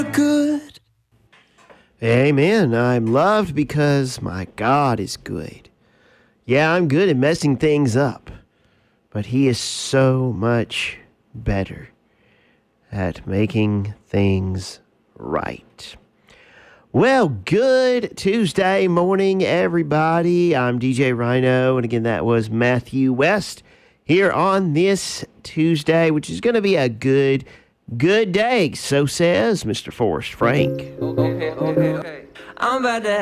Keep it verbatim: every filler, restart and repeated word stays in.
good. Amen. I'm loved because my God is good. Yeah, I'm good at messing things up, but He is so much better at making things right. Well, good Tuesday morning, everybody. I'm D J Rhino, and again, that was Matthew West here on this Tuesday, which is going to be a good, good day. So says Mister Forrest Frank. Okay, okay, okay. I'm about to